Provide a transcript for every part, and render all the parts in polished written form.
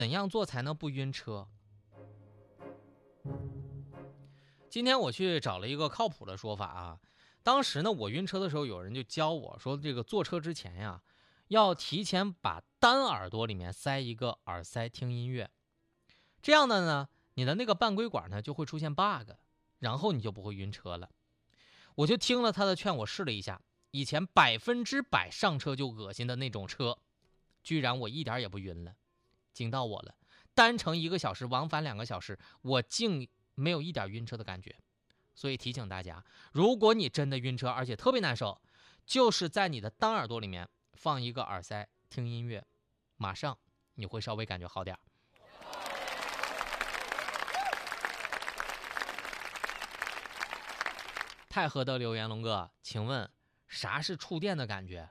怎样做才能不晕车？今天我去找了一个靠谱的说法啊。当时呢，我晕车的时候，有人就教我说，这个坐车之前呀，要提前把单耳朵里面塞一个耳塞听音乐，这样的呢，你的那个半规管呢就会出现 bug， 然后你就不会晕车了。我就听了他的劝，我试了一下，以前100%上车就恶心的那种车，居然我一点也不晕了，惊到我了。单程1个小时，往返2个小时，我竟没有一点晕车的感觉。所以提醒大家，如果你真的晕车，而且特别难受，就是在你的单耳朵里面放一个耳塞听音乐，马上你会稍微感觉好点。太和的留言，龙哥，请问啥是触电的感觉？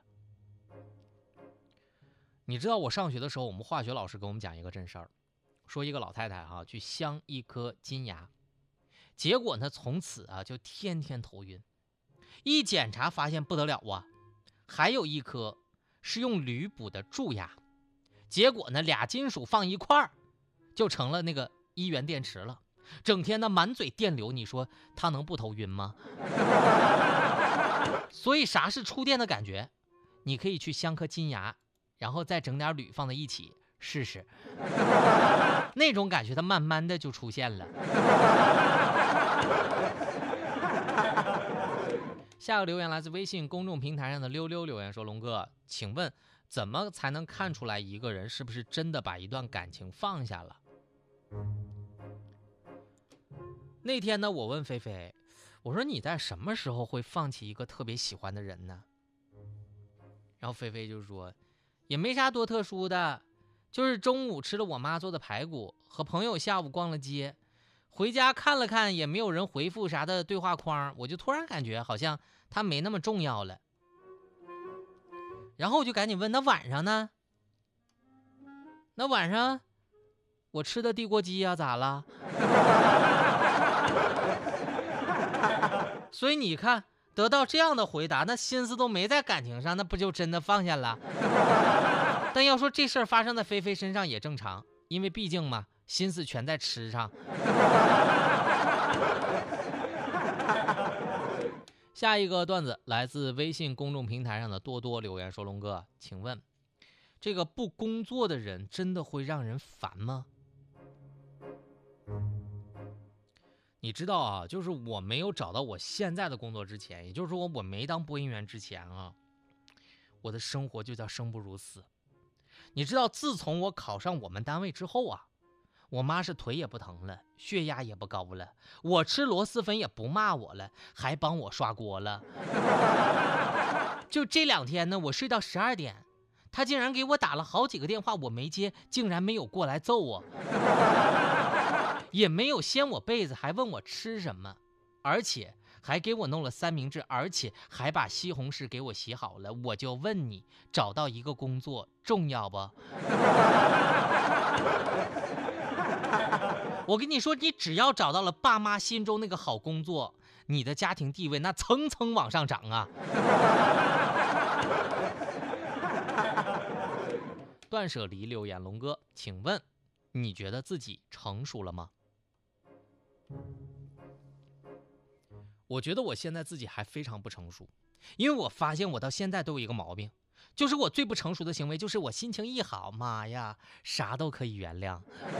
你知道我上学的时候，我们化学老师给我们讲一个真事儿，说一个老太太去镶一颗金牙，结果呢从此就天天头晕，一检查发现不得了啊，还有一颗是用铝补的蛀牙，结果呢俩金属放一块儿就成了那个1元电池了，整天呢满嘴电流，你说他能不头晕吗？所以啥是触电的感觉？你可以去镶颗金牙，然后再整点铝放在一起试试，那种感觉它慢慢的就出现了。下个留言来自微信公众平台上的溜溜留言说，龙哥，请问怎么才能看出来一个人是不是真的把一段感情放下了？那天呢，我问菲菲，我说你在什么时候会放弃一个特别喜欢的人呢？然后菲菲就说，也没啥多特殊的，就是中午吃了我妈做的排骨，和朋友下午逛了街，回家看了看也没有人回复啥的对话框，我就突然感觉好像他没那么重要了。然后我就赶紧问，那晚上呢？那晚上我吃的地锅鸡啊，咋了？所以你看，得到这样的回答，那心思都没在感情上，那不就真的放下了？但要说这事儿发生在菲菲身上也正常，因为毕竟嘛，心思全在吃上。下一个段子来自微信公众平台上的多多留言说，龙哥，请问这个不工作的人真的会让人烦吗？你知道啊，就是我没有找到我现在的工作之前，也就是说我没当播音员之前啊，我的生活就叫生不如死。你知道自从我考上我们单位之后啊，我妈是腿也不疼了，血压也不高了，我吃螺蛳粉也不骂我了，还帮我刷锅了。就这2天呢，我睡到12点，她竟然给我打了好几个电话，我没接，竟然没有过来揍我。也没有掀我被子，还问我吃什么，而且还给我弄了三明治，而且还把西红柿给我洗好了。我就问你，找到一个工作重要不？我跟你说，你只要找到了爸妈心中那个好工作，你的家庭地位那蹭蹭往上涨啊。断舍离留言，龙哥，请问你觉得自己成熟了吗？我觉得我现在自己还非常不成熟，因为我发现我到现在都有一个毛病，就是我最不成熟的行为就是我心情一好，妈呀，啥都可以原谅。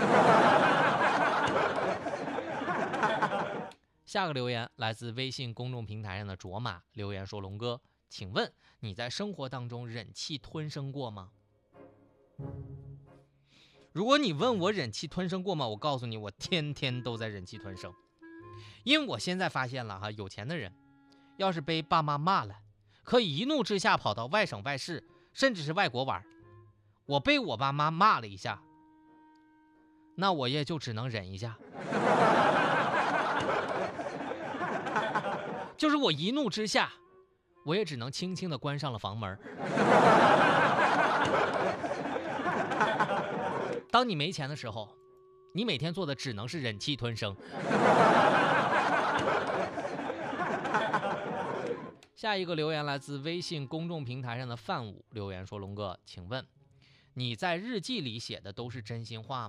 下个留言来自微信公众平台上的卓玛留言说，龙哥，请问你在生活当中忍气吞声过吗？如果你问我忍气吞声过吗，我告诉你，我天天都在忍气吞声。因为我现在发现了有钱的人要是被爸妈骂了，可以一怒之下跑到外省外市甚至是外国玩。我被我爸妈骂了一下，那我也就只能忍一下。就是我一怒之下，我也只能轻轻地关上了房门。当你没钱的时候，你每天做的只能是忍气吞声。下一个留言来自微信公众平台上的范武留言说，龙哥，请问你在日记里写的都是真心话吗？